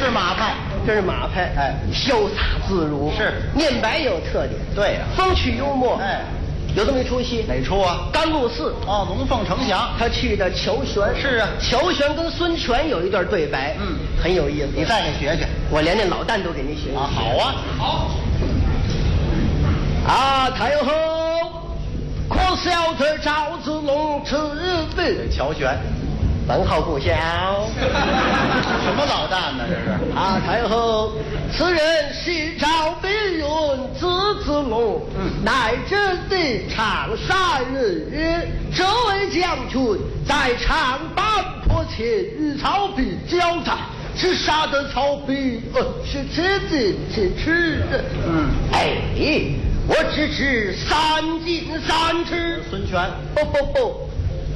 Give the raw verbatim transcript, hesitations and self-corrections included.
是马派， 这是马派， 哎， 潇洒自如， 是念白有特点， 对呀、啊， 风趣幽默， 哎， 有这么一出戏， 哪出啊？ 甘露寺哦，龙凤呈祥， 他去的求玄， 是啊， 求玄跟孙权有一段对白， 嗯， 很有意思， 你再给学学， 我连那老旦都给你学啊，好啊， 好。啊，太后，可晓得赵子龙此辈？ 乔玄， 本号不晓。 什么老旦呢？这是啊，太后，此人是赵碧云，字子龙，嗯，乃真的长沙人。这位将军在长坂坡前与曹丕交战，是杀得曹丕，呃，是chết尽其耻的。嗯，哎。我只知三进三出。 孙权， 不不不，